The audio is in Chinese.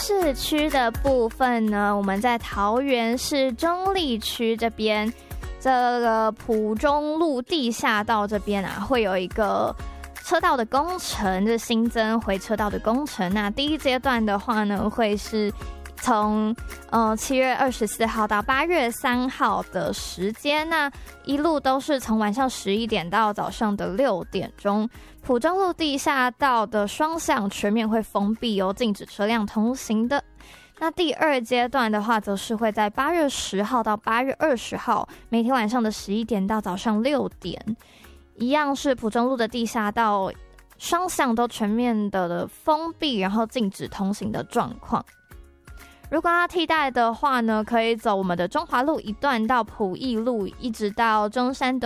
市区的部分呢，我们在桃园市中坜区这边，这个埔中路地下道这边啊，会有一个车道的工程，这新增回车道的工程。那第一阶段的话呢，会是从7月24号到8月3号的时间，那一路都是从晚上11点到早上的6点钟。埔中路地下道的双向全面会封闭哦，禁止车辆通行的。那第二阶段的话，则是会在8月10号到8月20号，每天晚上的11点到早上6点，一样是埔中路的地下道双向都全面的封闭，然后禁止通行的状况。如果要替代的话呢，可以走我们的中华路一段到埔义路，一直到中山东